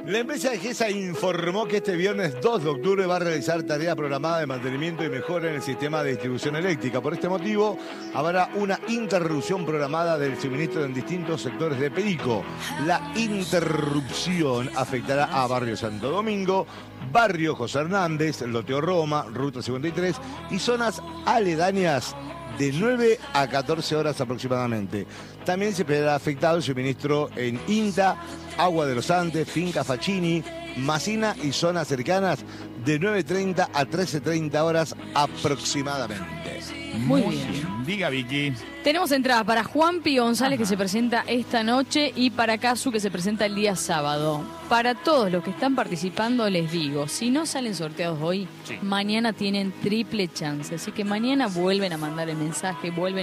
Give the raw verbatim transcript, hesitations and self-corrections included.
La empresa de GESA informó que este viernes dos de octubre va a realizar tareas programadas de mantenimiento y mejora en el sistema de distribución eléctrica. Por este motivo, habrá una interrupción programada del suministro en distintos sectores de Perico. La interrupción afectará a Barrio Santo Domingo, Barrio José Hernández, Loteo Roma, Ruta cincuenta y tres y zonas aledañas de nueve a catorce horas aproximadamente. También se verá afectado el suministro en INTA, Agua de los Andes, Finca Facchini, Macina y zonas cercanas de nueve treinta a trece treinta horas aproximadamente. Muy bien. Diga, Vicky. Tenemos entradas para Juanpi González, Ajá. que se presenta esta noche, y para Casu, que se presenta el día sábado. Para todos los que están participando, les digo, si no salen sorteados hoy, sí. mañana tienen triple chance. Así que mañana vuelven a mandar el mensaje, vuelven